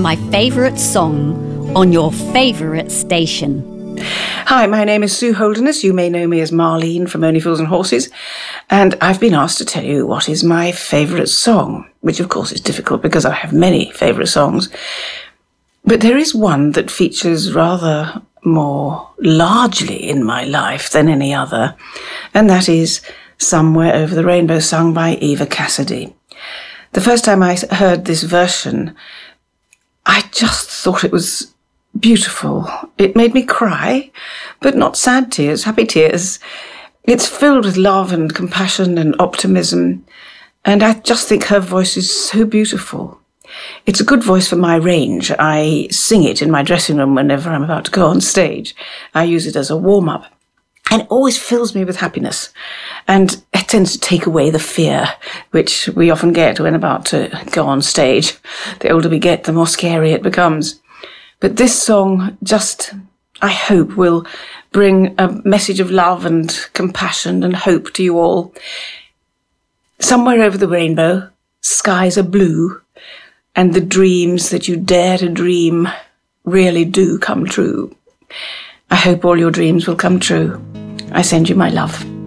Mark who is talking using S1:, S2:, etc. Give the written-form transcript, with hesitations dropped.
S1: my favourite song on your favourite station.
S2: Hi, my name is Sue Holderness. You may know me as Marlene from Only Fools and Horses. And I've been asked to tell you what is my favourite song, which of course is difficult because I have many favourite songs. But there is one that features rather more largely in my life than any other, and that is Somewhere Over the Rainbow, sung by Eva Cassidy. The first time I heard this version, I just thought it was beautiful. It made me cry, but not sad tears, happy tears. It's filled with love and compassion and optimism, and I just think her voice is so beautiful. It's a good voice for my range. I sing it in my dressing room whenever I'm about to go on stage. I use it as a warm-up, and it always fills me with happiness, and it tends to take away the fear, which we often get when about to go on stage. The older we get, the more scary it becomes. But this song just, I hope, will bring a message of love and compassion and hope to you all. Somewhere over the rainbow, skies are blue, and the dreams that you dare to dream really do come true. I hope all your dreams will come true. I send you my love.